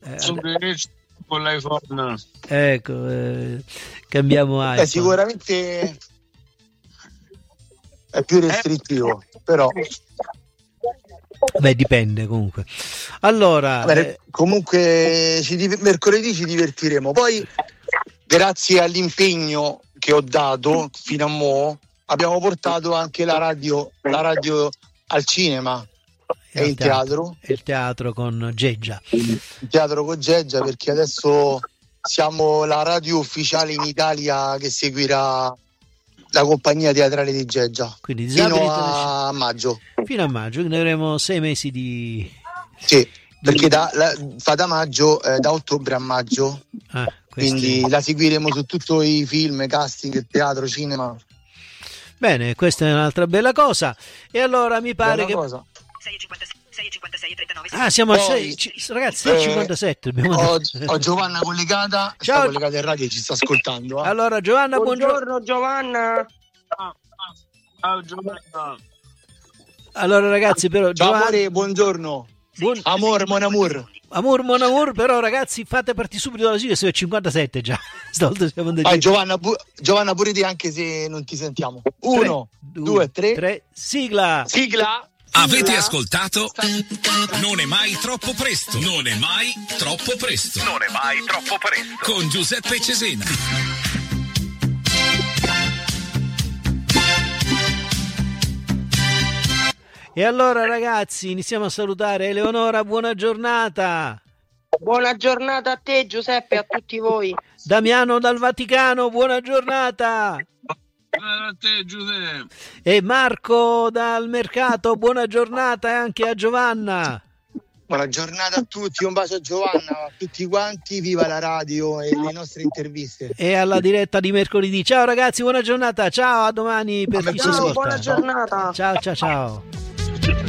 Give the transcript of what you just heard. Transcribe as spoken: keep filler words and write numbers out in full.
eh, con l'iPhone. Ecco, eh, cambiamo iPhone. Eh, sicuramente è più restrittivo, però beh, dipende comunque. Allora, Vabbè, eh, comunque ci div- mercoledì ci divertiremo. Poi, grazie all'impegno che ho dato fino a mo', abbiamo portato anche la radio, la radio al cinema e in teatro. E il teatro con Geggia. Il teatro con Geggia, perché adesso siamo la radio ufficiale in Italia che seguirà la compagnia teatrale di Geggia. Quindi fino a maggio. Fino a maggio, quindi avremo sei mesi di... Sì, perché da, la, fa da maggio, eh, da ottobre a maggio. Ah, quindi la seguiremo su tutti i film, casting, teatro, cinema. Bene, questa è un'altra bella cosa. E allora mi pare Bella che... cosa. sei e cinquantasei e trentanove Ah, siamo al Poi, sei, ragazzi, sei e cinquantasette. Eh, Abbiamo... ho, ho Giovanna collegata, Ciao. sta collegata in radio e ci sta ascoltando. Eh. Allora, Giovanna, buongiorno. Buongiorno Giovanna. Ciao Giovanna. Allora, ragazzi, però... Ciao Giovanna... amore, buongiorno. Buon... Amor, mon amour. Amor, mon amour, però ragazzi fate partire subito dalla sigla, sei a cinquantasette già. Stavolta siamo andati. Vai, Giovanna, bu- Giovanna pure te, anche se non ti sentiamo. Uno, tre, due, tre. tre. Sigla. Sigla. Avete ascoltato? Non è mai troppo presto. Non è mai troppo presto. Non è mai troppo presto. Con Giuseppe Cesena. E allora ragazzi, iniziamo a salutare Eleonora, buona giornata. Buona giornata a te Giuseppe e a tutti voi. Damiano dal Vaticano, buona giornata. A te Giuseppe. E Marco dal Mercato, buona giornata e anche a Giovanna. Buona giornata a tutti, un bacio a Giovanna, a tutti quanti, viva la radio e le nostre interviste. E alla diretta di mercoledì. Ciao ragazzi, buona giornata, ciao, a domani per chi ci Ciao, ascolta. buona giornata. Ciao ciao ciao.